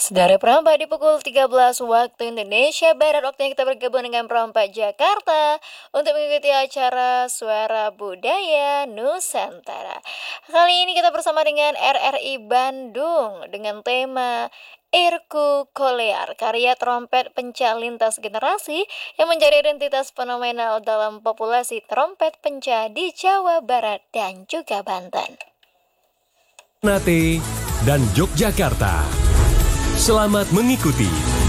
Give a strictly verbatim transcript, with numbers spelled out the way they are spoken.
Saudara perompak di pukul tiga belas waktu Indonesia Barat, waktunya kita bergabung dengan perompak Jakarta untuk mengikuti acara Suara Budaya Nusantara. Kali ini kita bersama dengan R R I Bandung dengan tema Irku Kolear, karya trompet pencak lintas generasi yang menjadi identitas fenomenal dalam populasi trompet pencak di Jawa Barat dan juga Banten. Ternate dan Yogyakarta. Selamat mengikuti.